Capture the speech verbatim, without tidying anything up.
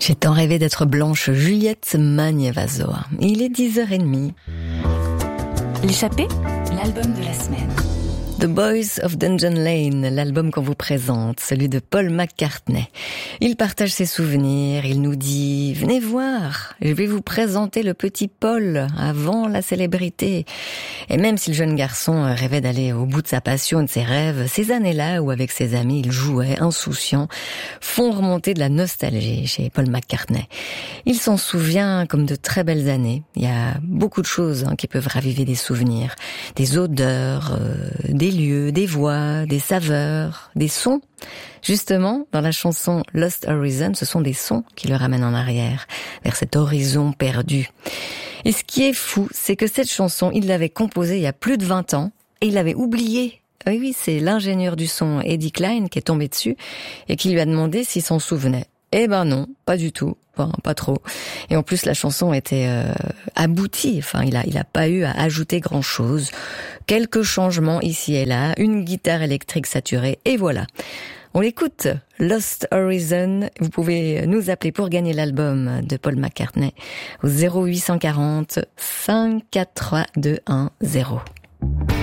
J'ai tant rêvé d'être blanche, Juliette Magnevazoa. Il est dix heures trente. L'échappée, l'album de la semaine. The Boys of Dungeon Lane, l'album qu'on vous présente, celui de Paul McCartney. Il partage ses souvenirs, il nous dit « Venez voir, je vais vous présenter le petit Paul avant la célébrité ». Et même si le jeune garçon rêvait d'aller au bout de sa passion et de ses rêves, ces années-là où avec ses amis il jouait insouciant font remonter de la nostalgie chez Paul McCartney. Il s'en souvient comme de très belles années. Il y a beaucoup de choses hein, qui peuvent raviver des souvenirs, des odeurs, euh, des lieux, des voix, des saveurs, des sons. Justement, dans la chanson Lost Horizon, ce sont des sons qui le ramènent en arrière, vers cet horizon perdu. Et ce qui est fou, c'est que cette chanson, il l'avait composée il y a plus de vingt ans, et il l'avait oubliée. Oui, oui, c'est l'ingénieur du son Eddie Klein qui est tombé dessus, et qui lui a demandé s'il s'en souvenait. Eh ben non, pas du tout. Enfin, pas trop. Et en plus, la chanson était euh, aboutie. Enfin, il a, il a pas eu à ajouter grand-chose. Quelques changements ici et là, une guitare électrique saturée, et voilà. On l'écoute, Lost Horizon. Vous pouvez nous appeler pour gagner l'album de Paul McCartney au zéro huit cent quarante, cinq quatre trois deux un zéro.